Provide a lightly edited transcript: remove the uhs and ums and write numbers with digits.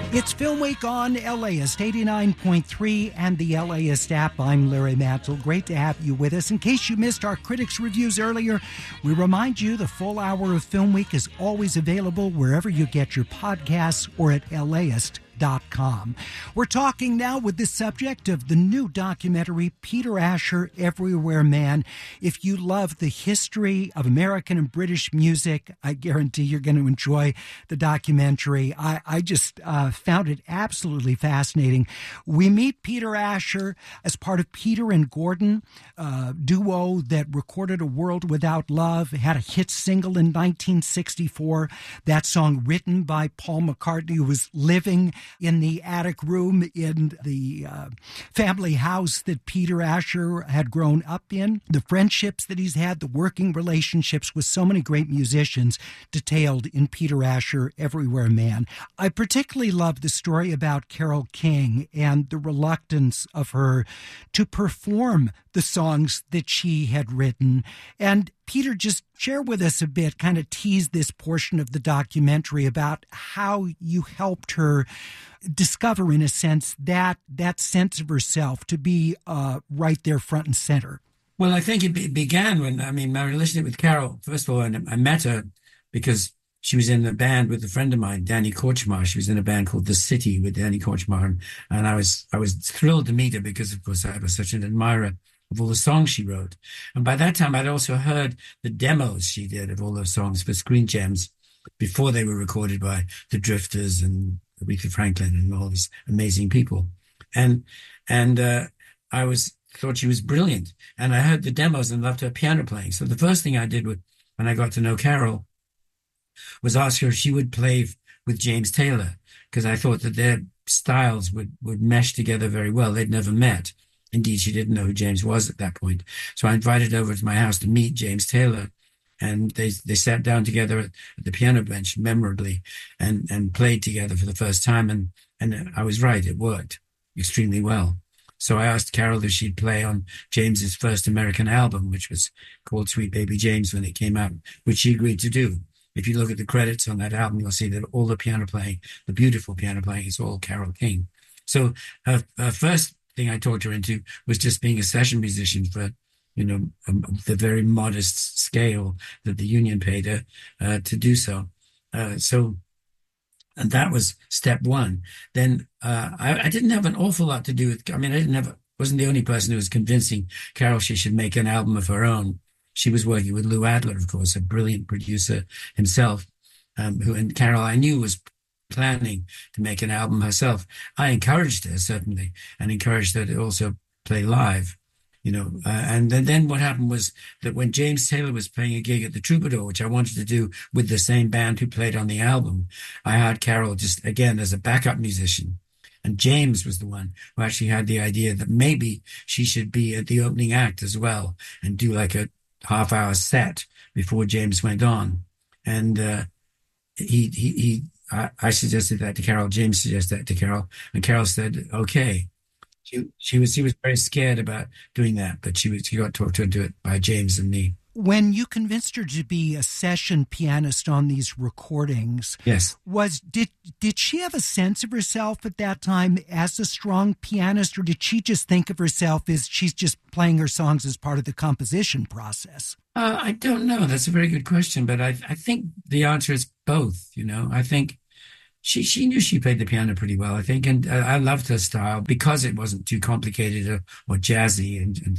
It's Film Week on LAist 89.3 and the LAist app. I'm Larry Mantle. Great to have you with us. In case you missed our critics' reviews earlier, we remind you the full hour of Film Week is always available wherever you get your podcasts or at LAist.com. We're talking now with the subject of the new documentary, Peter Asher, Everywhere Man. If you love the history of American and British music, I guarantee you're going to enjoy the documentary. I just found it absolutely fascinating. We meet Peter Asher as part of Peter and Gordon, a duo that recorded A World Without Love, had a hit single in 1964. That song written by Paul McCartney, who was living in the attic room in the family house that Peter Asher had grown up in. The friendships that he's had, the working relationships with so many great musicians detailed in Peter Asher, Everywhere Man. I particularly love the story about Carole King and the reluctance of her to perform the songs that she had written. And Peter, just share with us a bit, kind of tease this portion of the documentary about how you helped her discover, in a sense, that sense of herself to be right there front and center. Well, I think it began when, my relationship with Carole, first of all, I met her because she was in a band with a friend of mine, Danny Kortchmar. She was in a band called The City with Danny Kortchmar. And I was thrilled to meet her because, of course, I was such an admirer of all the songs she wrote. And by that time, I'd also heard the demos she did of all those songs for Screen Gems before they were recorded by the Drifters and Aretha Franklin and all these amazing people. And I thought she was brilliant. And I heard the demos and loved her piano playing. So the first thing I did when I got to know Carole was ask her if she would play with James Taylor, because I thought that their styles would mesh together very well. They'd never met. Indeed, she didn't know who James was at that point. So I invited her over to my house to meet James Taylor. And they sat down together at the piano bench memorably and played together for the first time. And I was right. It worked extremely well. So I asked Carole if she'd play on James's first American album, which was called Sweet Baby James when it came out, which she agreed to do. If you look at the credits on that album, you'll see that all the piano playing, the beautiful piano playing, is all Carole King. So her first thing I talked her into was just being a session musician for, the very modest scale that the union paid her to do so. And that was step one. Then I didn't have an awful lot to do with, wasn't the only person who was convincing Carole she should make an album of her own. She was working with Lou Adler, of course, a brilliant producer himself, and Carole I knew was planning to make an album herself. I encouraged her, certainly, and encouraged her to also play live, and then what happened was that when James Taylor was playing a gig at the Troubadour, which I wanted to do with the same band who played on the album, I hired Carole just, again, as a backup musician. And James was the one who actually had the idea that maybe she should be at the opening act as well and do like a half-hour set before James went on. And I suggested that to Carole. James suggested that to Carole, and Carole said, okay. She was very scared about doing that, but she got talked into it by James and me. When you convinced her to be a session pianist on these recordings, yes, did she have a sense of herself at that time as a strong pianist, or did she just think of herself as she's just playing her songs as part of the composition process? I don't know. That's a very good question, but I think the answer is both. I think she knew she played the piano pretty well, I think, and I loved her style because it wasn't too complicated or jazzy and